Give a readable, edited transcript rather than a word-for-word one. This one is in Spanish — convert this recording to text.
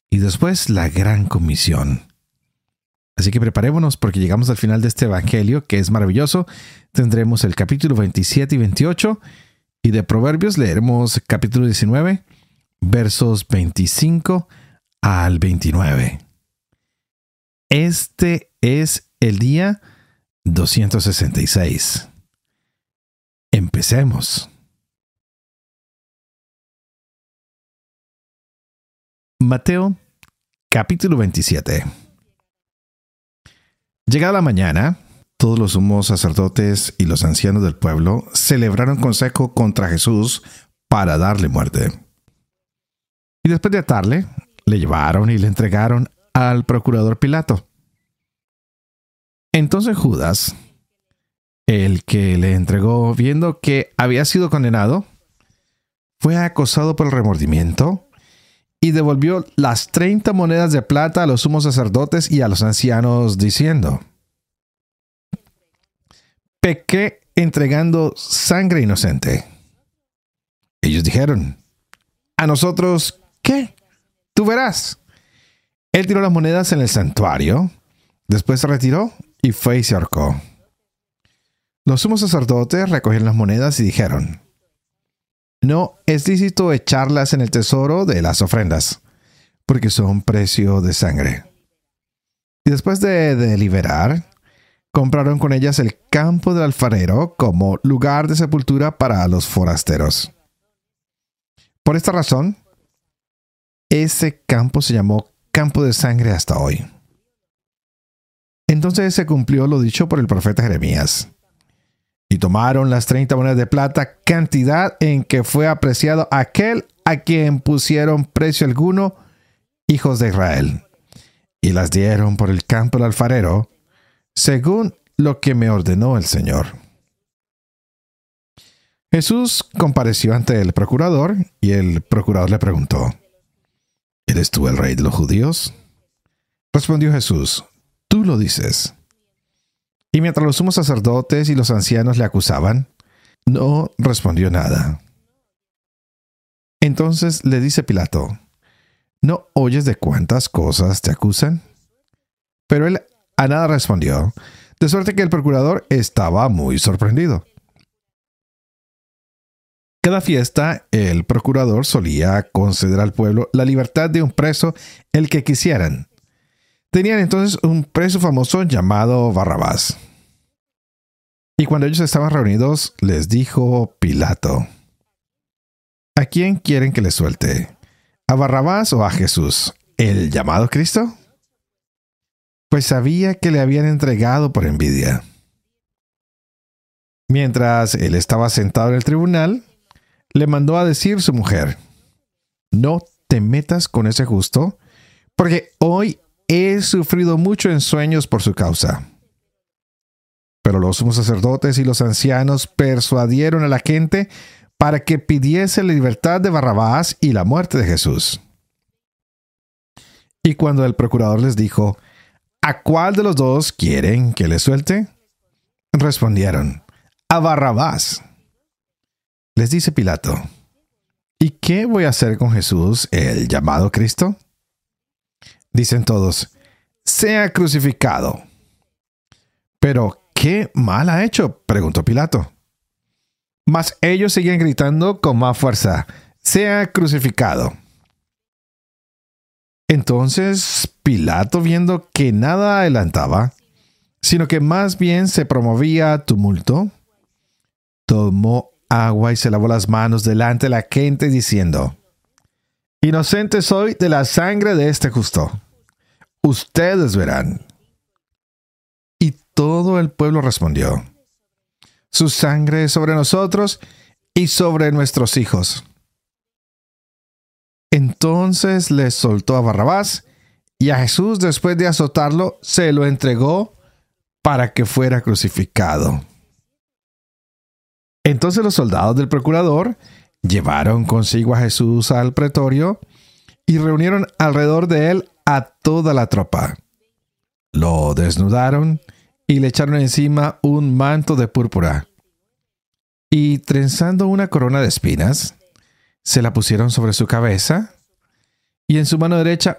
y después la gran comisión. Así que preparémonos porque llegamos al final de este evangelio que es maravilloso. Tendremos el capítulo 27 y 28 y de Proverbios leeremos capítulo 19, versos 25 al 29. Este es el día 266. Empecemos. Mateo, capítulo 27. Llegada la mañana, todos los sumos sacerdotes y los ancianos del pueblo celebraron consejo contra Jesús para darle muerte. Y después de atarle, le llevaron y le entregaron al procurador Pilato. Entonces Judas, el que le entregó, viendo que había sido condenado, fue acosado por el remordimiento y devolvió las 30 monedas de plata a los sumos sacerdotes y a los ancianos, diciendo: pequé entregando sangre inocente. Ellos dijeron: ¿a nosotros qué? Tú verás. Él tiró las monedas en el santuario, después se retiró y fue y se ahorcó. Los sumos sacerdotes recogieron las monedas y dijeron: no es lícito echarlas en el tesoro de las ofrendas, porque son precio de sangre. Y después de deliberar, compraron con ellas el campo del alfarero como lugar de sepultura para los forasteros. Por esta razón, ese campo se llamó Campo de Sangre hasta hoy. Entonces se cumplió lo dicho por el profeta Jeremías. Y tomaron las 30 monedas de plata, cantidad en que fue apreciado aquel a quien pusieron precio alguno, hijos de Israel, y las dieron por el campo del alfarero, según lo que me ordenó el Señor. Jesús compareció ante el procurador, y el procurador le preguntó: ¿eres tú el rey de los judíos? Respondió Jesús: tú lo dices. Y mientras los sumos sacerdotes y los ancianos le acusaban, no respondió nada. Entonces le dice Pilato: ¿no oyes de cuántas cosas te acusan? Pero él a nada respondió, de suerte que el procurador estaba muy sorprendido. Cada fiesta, el procurador solía conceder al pueblo la libertad de un preso, el que quisieran. Tenían entonces un preso famoso llamado Barrabás. Y cuando ellos estaban reunidos, les dijo Pilato: ¿a quién quieren que les suelte? ¿A Barrabás o a Jesús, el llamado Cristo? Pues sabía que le habían entregado por envidia. Mientras él estaba sentado en el tribunal, le mandó a decir su mujer: no te metas con ese justo, porque hoy he sufrido mucho en sueños por su causa. Pero los sumos sacerdotes y los ancianos persuadieron a la gente para que pidiese la libertad de Barrabás y la muerte de Jesús. Y cuando el procurador les dijo: ¿a cuál de los dos quieren que les suelte? Respondieron: a Barrabás. Les dice Pilato: ¿y qué voy a hacer con Jesús, el llamado Cristo? Dicen todos: sea crucificado. ¿Pero qué mal ha hecho?, preguntó Pilato. Mas ellos seguían gritando con más fuerza: sea crucificado. Entonces Pilato, viendo que nada adelantaba, sino que más bien se promovía tumulto, tomó agua y se lavó las manos delante de la gente, diciendo: inocente soy de la sangre de este justo. Ustedes verán. Y todo el pueblo respondió: su sangre es sobre nosotros y sobre nuestros hijos. Entonces les soltó a Barrabás, y a Jesús, después de azotarlo, se lo entregó para que fuera crucificado. Entonces los soldados del procurador llevaron consigo a Jesús al pretorio y reunieron alrededor de él a toda la tropa. Lo desnudaron y le echaron encima un manto de púrpura. Y trenzando una corona de espinas, se la pusieron sobre su cabeza, y en su mano derecha